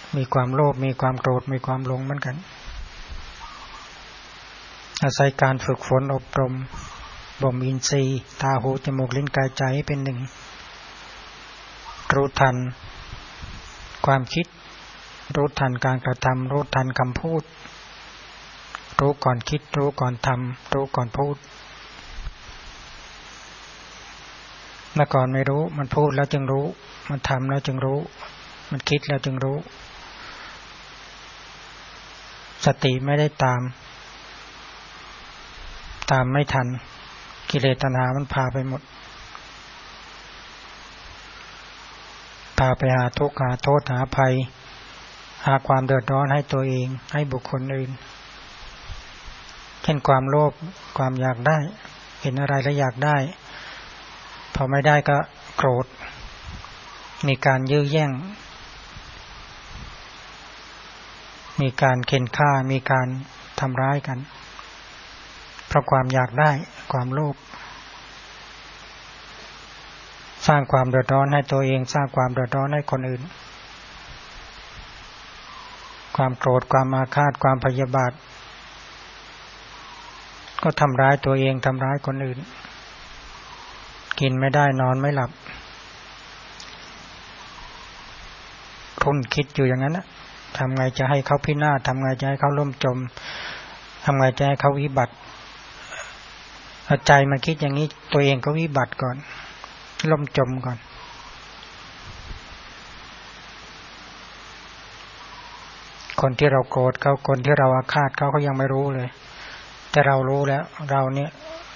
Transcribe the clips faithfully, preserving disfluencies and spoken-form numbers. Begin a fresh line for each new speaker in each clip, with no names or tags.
มีความโลภมีความโกรธมีความหลงเหมือนกันอาศัยการฝึกฝนอบรมบ่มอินทรีย์ตาหูจมูกลิ้นกายใจให้เป็นหนึ่งรู้ทันความคิดรู้ทันการกระทำรู้ทันคำพูดรู้ก่อนคิดรู้ก่อนทำรู้ก่อนพูดเมื่อก่อนไม่รู้มันพูดแล้วจึงรู้มันทำแล้วจึงรู้มันคิดแล้วจึงรู้สติไม่ได้ตามตามไม่ทันกิเลสตัณหามันพาไปหมดพาไปหาทุกข์หาโทษหาภัยหาความเดือดร้อนให้ตัวเองให้บุคคลอื่นเช่นความโลภความอยากได้เห็นอะไรแล้วอยากได้พอไม่ได้ก็โกรธมีการยื้อแย่งมีการเข็นฆ่ามีการทำร้ายกันเพราะความอยากได้ความโลภสร้างความเดือดร้อนให้ตัวเองสร้างความเดือดร้อนให้คนอื่นความโกรธความอาฆาตความพยาบาทก็ทำร้ายตัวเองทำร้ายคนอื่นกินไม่ได้นอนไม่หลับคุ้นคิดอยู่อย่างนั้นนะทำไงจะให้เขาพินาศทำไงจะให้เขาล่มจมทำไงจะให้เขาวิบัติใจมันคิดอย่างนี้ตัวเองก็วิบัติก่อนล่มจมก่อนคนที่เราโกรธเขาคนที่เราอาฆาตเขาก็ยังไม่รู้เลยแต่เรารู้แล้วเราเนี่ย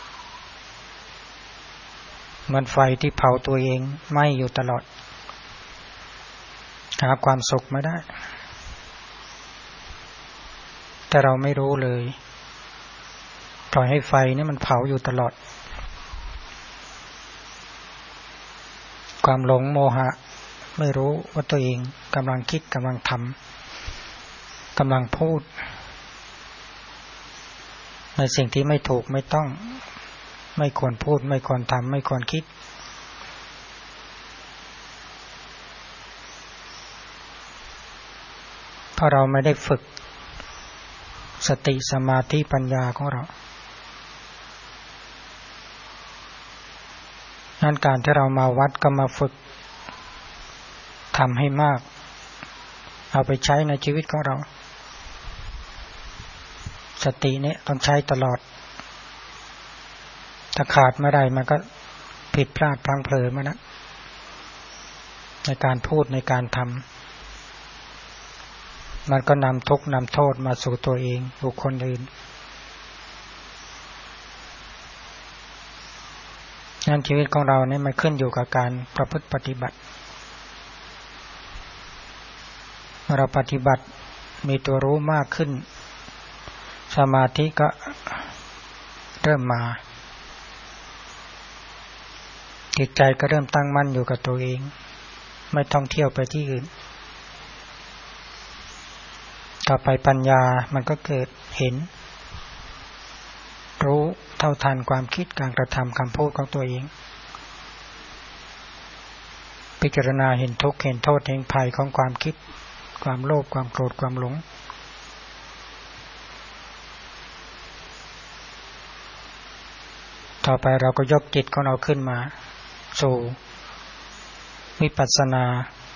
เหมือนไฟที่เผาตัวเองไหม้อยู่ตลอดหาความสุขไม่ได้แต่เราไม่รู้เลยปล่อยให้ไฟนี่มันเผาอยู่ตลอดความหลงโมหะไม่รู้ว่าตัวเองกำลังคิดกำลังทำกำลังพูดในสิ่งที่ไม่ถูกไม่ต้องไม่ควรพูดไม่ควรทำไม่ควรคิดเพราะเราไม่ได้ฝึกสติสมาธิปัญญาของเรานั่นการที่เรามาวัดก็มาฝึกทำให้มากเอาไปใช้ในชีวิตของเราสตินี้ต้องใช้ตลอดถ้าขาดเมื่อใดมันก็ผิดพลาดพลั้งเผลอมานะในการพูดในการทำมันก็นำทุกข์นำโทษมาสู่ตัวเองบุคคลอื่นงั้นชีวิตของเราเนี่ยมันขึ้นอยู่กับการประพฤติปฏิบัติเมื่อเราปฏิบัติมีตัวรู้มากขึ้นสมาธิก็เริ่มมาจิตใจก็เริ่มตั้งมั่นอยู่กับตัวเองไม่ท่องเที่ยวไปที่อื่นต่อไปปัญญามันก็เกิดเห็นรู้เท่าทันความคิดการกระทำคำพูดของตัวเองพิจารณาเห็นทุกข์เห็นโทษเห็นภัยของความคิดความโลภความโกรธความหลงต่อไปเราก็ยกจิตของเราขึ้นมาสู่วิปัสสนา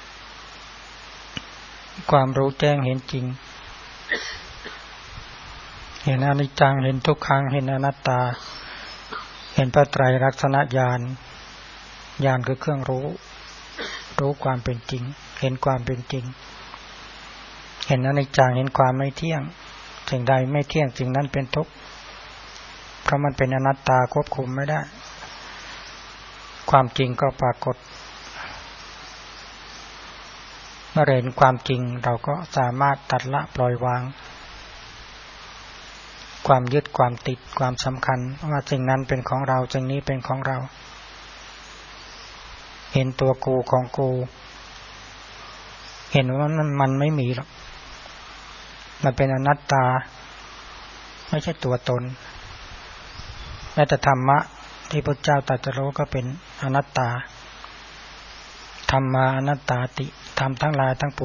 ความรู้แจ้งเห็นจริงเห็นอนิจจังเห็นทุกขังเห็นอนัตตาเห็นพระไตรลักษณญาณญาณคือเครื่องรู้รู้ความเป็นจริงเห็นความเป็นจริงเห็นอนิจจังเห็นความไม่เที่ยงสิ่งใดไม่เที่ยงสิ่งนั้นเป็นทุกข์เพราะมันเป็นอนัตตาควบคุมไม่ได้ความจริงก็ปรากฏเมื่อเห็นความจริงเราก็สามารถตัดละปล่อยวางความยึดความติดความสำคัญว่าสิ่งนั้นเป็นของเราสิ่งนี้เป็นของเราเห็นตัวกูของกูเห็นว่ามันมันไม่มีหรอกมันเป็นอนัตตาไม่ใช่ตัวตนแม้แต่ธรรมะที่พระเจ้าตรัสรู้ก็เป็นอนัตตาธรรมาอนัตตาติธรรมทั้งหลายทั้งปวง